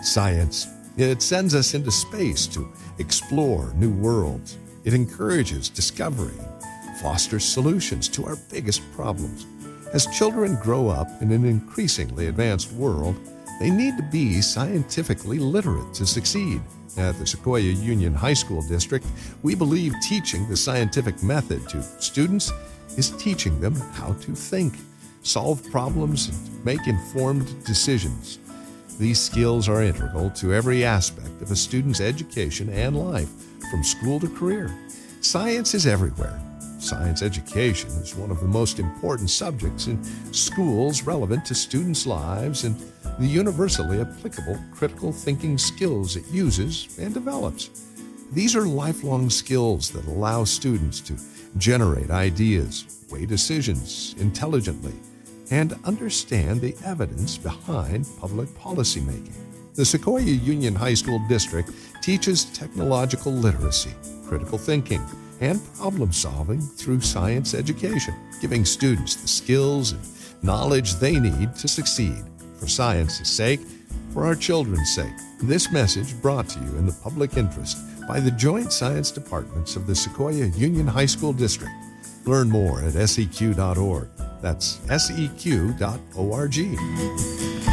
Science, it sends us into space to explore new worlds. It encourages discovery, fosters solutions to our biggest problems. As children grow up in an increasingly advanced world, they need to be scientifically literate to succeed. At the Sequoia Union High School District, we believe teaching the scientific method to students is teaching them how to think, solve problems, and make informed decisions. These skills are integral to every aspect of a student's education and life, from school to career. Science is everywhere. Science education is one of the most important subjects in schools relevant to students' lives and the universally applicable critical thinking skills it uses and develops. These are lifelong skills that allow students to generate ideas, weigh decisions intelligently, and understand the evidence behind public policymaking. The Sequoia Union High School District teaches technological literacy, critical thinking, and problem-solving through science education, giving students the skills and knowledge they need to succeed. For science's sake, for our children's sake. This message brought to you in the public interest by the Joint Science Departments of the Sequoia Union High School District. Learn more at seq.org. That's seq.org.